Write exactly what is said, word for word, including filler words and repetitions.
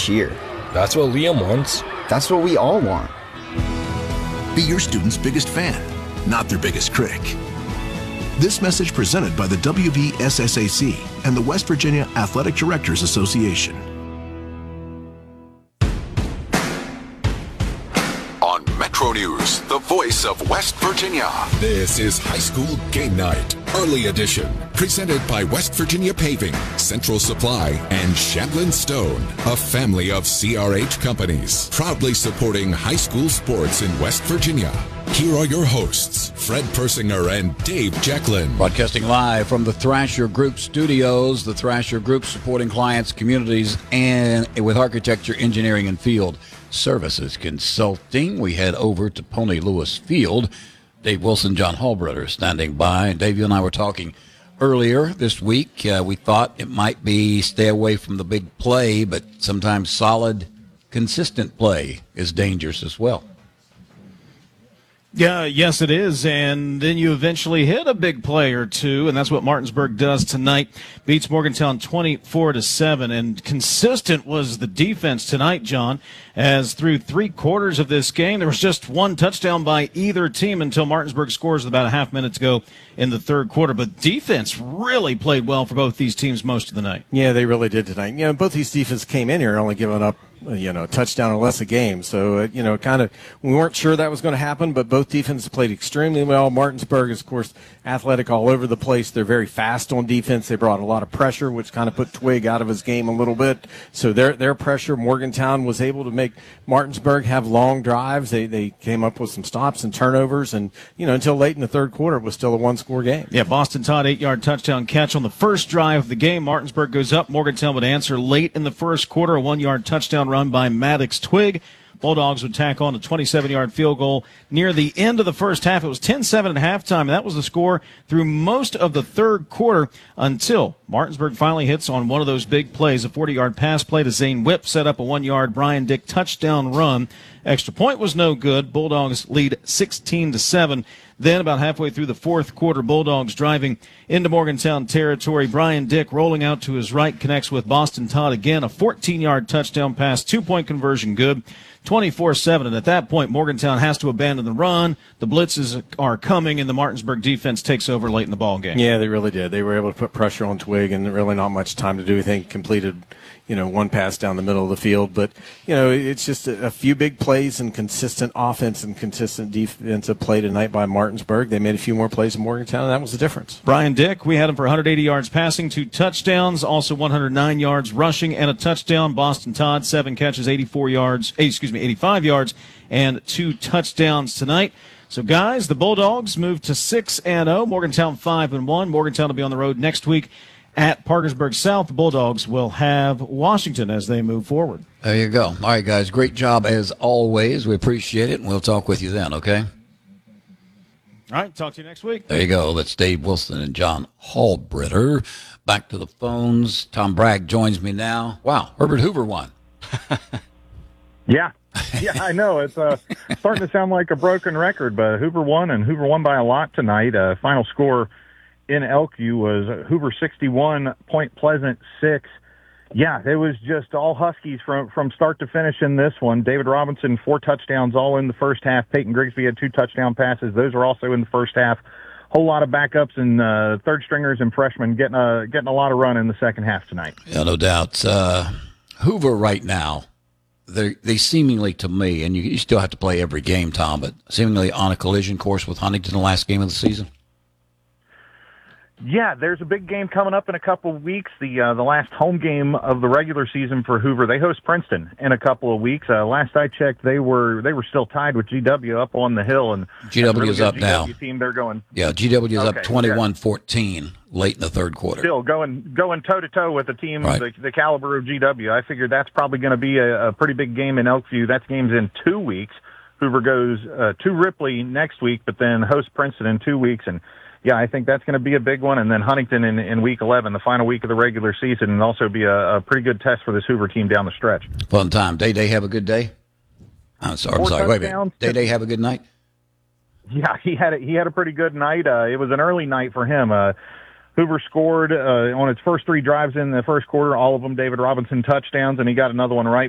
cheer. That's what Liam wants. That's what we all want. Be your student's biggest fan, not their biggest critic. This message presented by the W V S S A C and the West Virginia Athletic Directors Association. On Metro News, the voice of West Virginia. This is High School Game Night, Early Edition, presented by West Virginia Paving, Central Supply, and Shandlin Stone, a family of C R H companies, proudly supporting high school sports in West Virginia. Here are your hosts, Fred Persinger and Dave Jacklin. Broadcasting live from the Thrasher Group studios. The Thrasher Group supporting clients, communities, and with architecture, engineering, and field services consulting. We head over to Pony Lewis Field. Dave Wilson, John Hallbreder standing by. And Dave, you and I were talking earlier this week. Uh, we thought it might be stay away from the big play, but sometimes solid, consistent play is dangerous as well. Yeah, yes, it is. And then you eventually hit a big play or two, and that's what Martinsburg does tonight. Beats Morgantown twenty-four to seven. And consistent was the defense tonight, John, as through three quarters of this game, there was just one touchdown by either team until Martinsburg scores about a half minute to go in the third quarter. But defense really played well for both these teams most of the night. Yeah, they really did tonight. You know, both these defenses came in here only giving up, you know, a touchdown or less a game. So, uh, you know, kind of, we weren't sure that was going to happen, but both defenses played extremely well. Martinsburg is, of course, athletic all over the place. They're very fast on defense. They brought a lot of pressure, which kind of put Twig out of his game a little bit. So their their pressure, Morgantown was able to make Martinsburg have long drives. They they came up with some stops and turnovers, and, you know, until late in the third quarter, it was still a one-score game. Yeah, Boston Todd, eight-yard touchdown catch on the first drive of the game. Martinsburg goes up. Morgantown would answer late in the first quarter, a one-yard touchdown run by Maddox Twig. Bulldogs would tack on a twenty-seven-yard field goal near the end of the first half. It was ten seven at halftime, and that was the score through most of the third quarter until Martinsburg finally hits on one of those big plays. A forty-yard pass play to Zane Whip set up a one-yard Brian Dick touchdown run. Extra point was no good. Bulldogs lead sixteen to seven. Then about halfway through the fourth quarter, Bulldogs driving into Morgantown territory. Brian Dick rolling out to his right connects with Boston Todd again. A fourteen-yard touchdown pass, two-point conversion good, twenty-four seven. And at that point, Morgantown has to abandon the run. The blitzes are coming, and the Martinsburg defense takes over late in the ball game. Yeah, they really did. They were able to put pressure on Twig, and really not much time to do anything. Completed, you know, one pass down the middle of the field. But, you know, it's just a, a few big plays and consistent offense and consistent defensive play tonight by Martinsburg. They made a few more plays in Morgantown, and that was the difference. Brian Dick, we had him for one hundred eighty yards passing, two touchdowns, also one hundred nine yards rushing and a touchdown. Boston Todd, seven catches, eighty-four yards, eight, excuse me, eighty-five yards, and two touchdowns tonight. So, guys, the Bulldogs move to six and oh. Morgantown five and one. Morgantown will be on the road next week at Parkersburg South. The Bulldogs will have Washington as they move forward. There you go. All right, guys, great job as always. We appreciate it, and we'll talk with you then, okay? All right, talk to you next week. There you go. That's Dave Wilson and John Hallbreder. Back to the phones. Tom Bragg joins me now. Wow, Herbert Hoover won. Yeah. Yeah, I know. It's uh, starting to sound like a broken record, but Hoover won, and Hoover won by a lot tonight. Uh, final score in Elkview was Hoover sixty-one, Point Pleasant six. Yeah, it was just all Huskies from, from start to finish in this one. David Robinson, four touchdowns all in the first half. Peyton Grigsby had two touchdown passes. Those were also in the first half. Whole lot of backups and uh, third stringers and freshmen getting a, getting a lot of run in the second half tonight. Yeah, no doubt. Uh, Hoover right now, they they seemingly to me, and you, you still have to play every game, Tom, but seemingly on a collision course with Huntington the last game of the season. Yeah, there's a big game coming up in a couple of weeks. The uh, the last home game of the regular season for Hoover. They host Princeton in a couple of weeks. Uh, last I checked, they were they were still tied with G W up on the hill, and G W is really up G W now. Team, they're going. Yeah, G W is okay, up twenty-one fourteen late in the third quarter. Still going going toe to toe with a team right. the, the caliber of G W. I figured that's probably going to be a, a pretty big game in Elkview. That game's in two weeks. Hoover goes uh, to Ripley next week, but then hosts Princeton in two weeks, and yeah, I think that's going to be a big one. And then Huntington in, in week eleven, the final week of the regular season, and also be a, a pretty good test for this Hoover team down the stretch. Fun time. Day-Day have a good day? I'm sorry. I'm Four sorry. Wait a minute. touchdowns. Day-Day have a good night? Yeah, he had a, he had a pretty good night. Uh, it was an early night for him. Uh, Hoover scored uh, on its first three drives in the first quarter, all of them David Robinson touchdowns, and he got another one right